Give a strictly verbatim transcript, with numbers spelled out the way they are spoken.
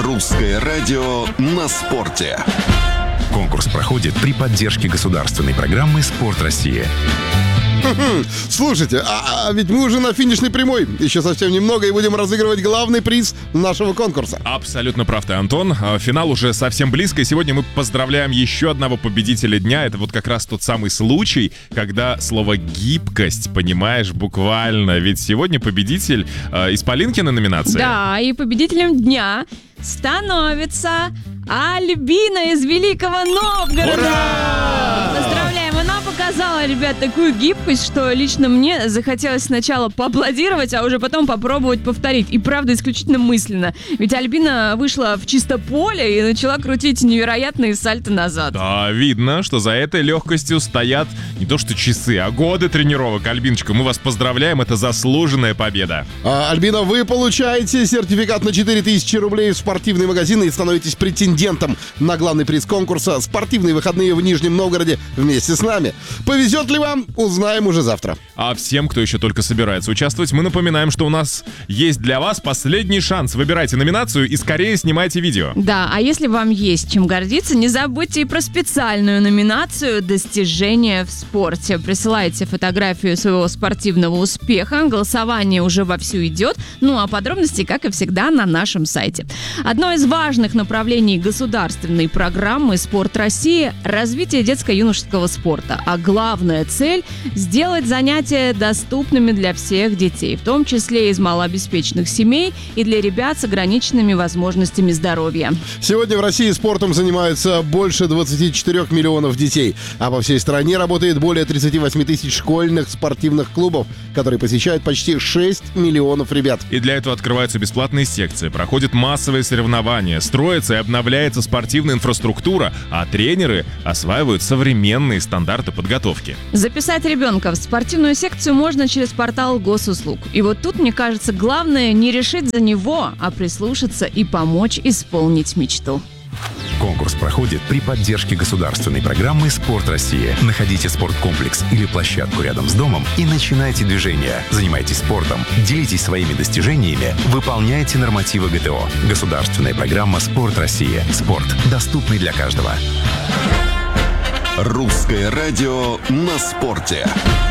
Русское радио на спорте. Конкурс проходит при поддержке государственной программы «Спорт России». Слушайте, а, а ведь мы уже на финишной прямой. Еще совсем немного и будем разыгрывать главный приз нашего конкурса. Абсолютно прав ты, Антон. Финал уже совсем близко, и сегодня мы поздравляем еще одного победителя дня. Это вот как раз тот самый случай, когда слово «гибкость» понимаешь буквально. Ведь сегодня победитель э, из Полинкиной номинации. Да, и победителем дня становится Альбина из Великого Новгорода. Ура! Поздравляем! Она показала, ребят, такую гибкость, что лично мне захотелось сначала поаплодировать, а уже потом попробовать повторить. И правда, исключительно мысленно. Ведь Альбина вышла в чисто поле и начала крутить невероятные сальто назад. Да, видно, что за этой легкостью стоят не то что часы, а годы тренировок. Альбиночка, мы вас поздравляем, это заслуженная победа. А, Альбина, вы получаете сертификат на четыре тысячи рублей в спортивный магазин и становитесь претендентом на главный приз конкурса «Спортивные выходные в Нижнем Новгороде» вместе с нами. Повезет ли вам, узнаем уже завтра. А всем, кто еще только собирается участвовать, мы напоминаем, что у нас есть для вас последний шанс. Выбирайте номинацию и скорее снимайте видео. Да, а если вам есть чем гордиться, не забудьте и про специальную номинацию «Достижения в спорте». Присылайте фотографию своего спортивного успеха. Голосование уже вовсю идет. Ну а подробности, как и всегда, на нашем сайте. Одно из важных направлений государственной программы «Спорт России» – развитие детско-юношеского спорта. А главная цель – сделать занятия доступными для всех детей, в том числе из малообеспеченных семей и для ребят с ограниченными возможностями здоровья. Сегодня в России спортом занимаются больше двадцати четырёх миллионов детей, а по всей стране работает более тридцати восьми тысяч школьных спортивных клубов, которые посещают почти шесть миллионов ребят. И для этого открываются бесплатные секции, проходят массовые соревнования, строится и обновляется спортивная инфраструктура, а тренеры осваивают современные стандарты подготовки. Записать ребенка в спортивную секцию можно через портал госуслуг. И вот тут, мне кажется, главное не решить за него, а прислушаться и помочь исполнить мечту. Конкурс проходит при поддержке государственной программы «Спорт России». Находите спорткомплекс или площадку рядом с домом и начинайте движение. Занимайтесь спортом, делитесь своими достижениями, выполняйте нормативы гэ тэ о. Государственная программа «Спорт России». Спорт, доступный для каждого. Русское радио на спорте.